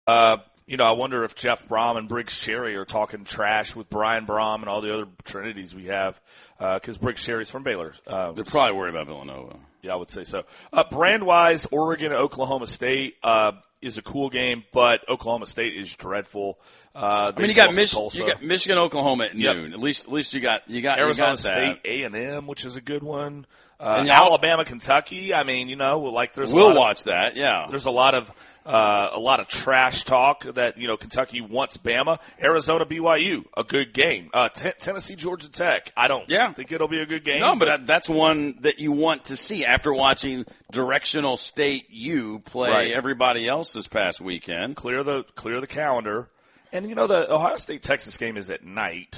I wonder if Jeff Brom and Briggs Cherry are talking trash with Brian Brom and all the other Trinities we have, because Briggs Cherry's from Baylor. They're probably worried about Villanova. Yeah, I would say so. Brand-wise, Oregon, Oklahoma State is a cool game, but Oklahoma State is dreadful. You got Michigan, Oklahoma at noon. At least you got Arizona State, A&M, which is a good one. And Alabama, Kentucky. There's we'll watch that. Yeah, there's a lot of trash talk that Kentucky wants Bama. Arizona, BYU, a good game. Tennessee, Georgia Tech. I don't think it'll be a good game. No, but that's one that you want to see after watching Directional State U play everybody else this past weekend. Clear the calendar. And, the Ohio State-Texas game is at night,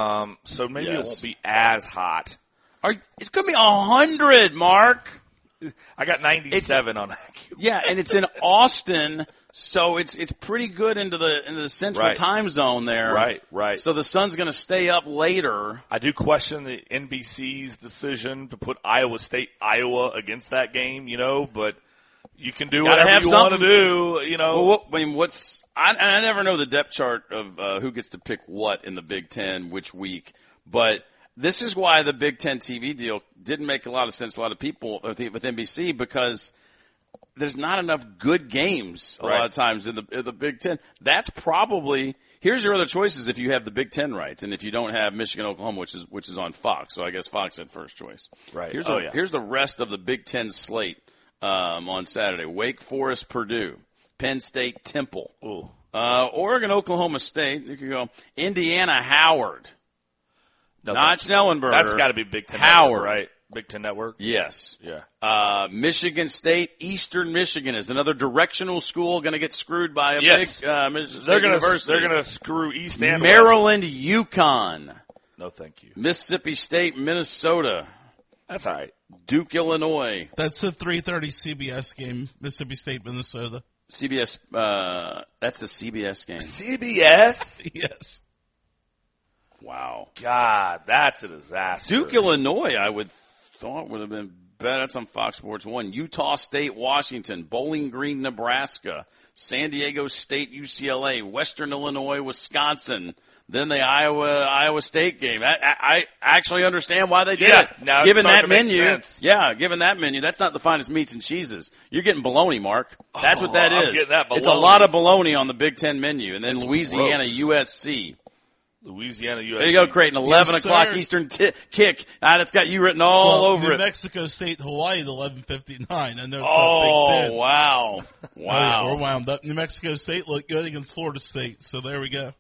so maybe it won't be as hot. It's going to be 100, Mark. I got 97 on that. Yeah, and it's in Austin, so it's pretty good into the central time zone there. Right. So the sun's going to stay up later. I do question the NBC's decision to put Iowa against that game, but you can do whatever you want to do, Well, I never know the depth chart of who gets to pick what in the Big Ten which week, but this is why the Big Ten TV deal didn't make a lot of sense to a lot of people with NBC, because there's not enough good games a lot of times in the Big Ten. That's probably – here's your other choices if you have the Big Ten rights and if you don't have Michigan, Oklahoma, which is on Fox. So I guess Fox had first choice. Right. Here's the rest of the Big Ten slate on Saturday. Wake Forest, Purdue. Penn State, Temple. Oregon, Oklahoma State. You can go Indiana, Howard. No, not Schnellenberger. That's got to be Big Ten Howard, Network, right? Big Ten Network? Yes. Yeah. Michigan State, Eastern Michigan is another directional school going to get screwed by a big university. They're going to screw East and Maryland, UConn. No, thank you. Mississippi State, Minnesota. That's all right. Duke, Illinois. That's a 3:30 CBS game, Mississippi State, Minnesota. CBS, that's the CBS game. CBS? Yes. Wow. God, that's a disaster. Duke, Illinois, I would thought would have been better. That's on Fox Sports 1. Utah State, Washington. Bowling Green, Nebraska. San Diego State, UCLA. Western Illinois, Wisconsin. Then the Iowa State game. I actually understand why they did it. Now given that menu, sense. given that menu, that's not the finest meats and cheeses. You're getting bologna, Mark. That's what that I'm is. getting that bologna. It's a lot of bologna on the Big Ten menu. And then Louisiana, gross. USC. Louisiana, USC. There you go, Creighton. 11 o'clock Eastern kick. That's got you written all over New it. Mexico State, Hawaii at 11:59. I know it's Big Ten. Wow. We're wound up. New Mexico State looked good against Florida State, so there we go.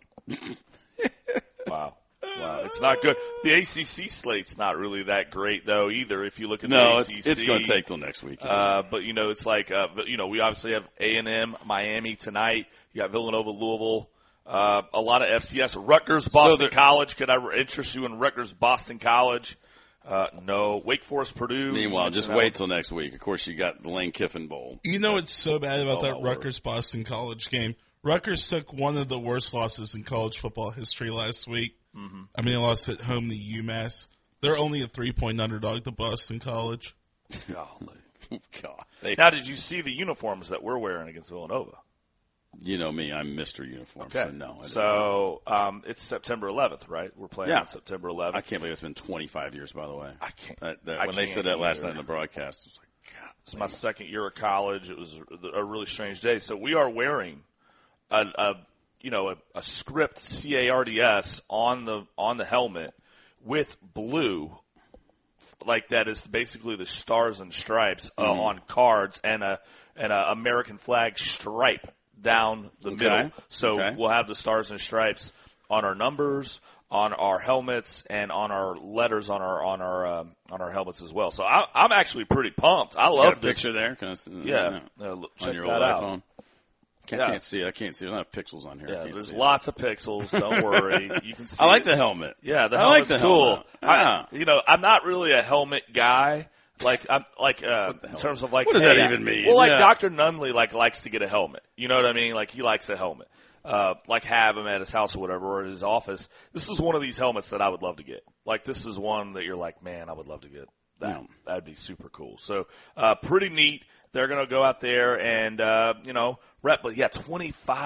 Wow. It's not good. The ACC slate's not really that great, though, either, if you look at the ACC. It's going to take till next week. But, it's like, we obviously have A&M, Miami tonight. You got Villanova, Louisville. A lot of FCS. Rutgers, Boston College. Could I interest you in Rutgers, Boston College? No. Wake Forest, Purdue. Meanwhile, just wait till next week. Of course, you got the Lane Kiffin Bowl. You know what's so bad about that Rutgers-Boston College game? Rutgers took one of the worst losses in college football history last week. Mm-hmm. I mean, they lost at home to UMass. They're only a 3-point underdog to Boston College. Golly. God. Now, did you see the uniforms that we're wearing against Villanova? You know me, I'm Mr. Uniform, okay. So no. So it's September 11th, right? We're playing on September 11th. I can't believe it's been 25 years, by the way. I can't. When they said that last night in the broadcast, it was like, God. It's my second year of college. It was a really strange day. So we are wearing a script CARDS on the helmet with blue, like that is basically the stars and stripes on cards and a American flag stripe down the middle. So we'll have the stars and stripes on our numbers, on our helmets, and on our letters on our helmets as well. So I'm actually pretty pumped. I love this picture there. Check your that old out. iPhone. I can't see. There's not pixels on here. Yeah, there's lots of pixels. Don't worry. You can see. I like the helmet. Yeah, the helmet's cool. Helmet. I'm not really a helmet guy. In terms of like, what does that even mean? Well, Dr. Nunley likes to get a helmet. You know what I mean? Like he likes a helmet. Have him at his house or whatever, or at his office. This is one of these helmets that I would love to get. Like this is one that you're like, man, I would love to get that. That'd be super cool. So pretty neat. They're going to go out there and rep. But 25